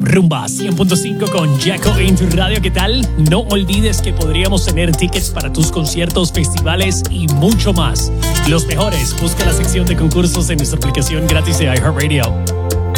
Rumba 100.5 con Jaco en tu radio. ¿Qué tal? No olvides que podríamos tener tickets para tus conciertos, festivales y mucho más. Los mejores, busca la sección de concursos en nuestra aplicación gratis de iHeartRadio.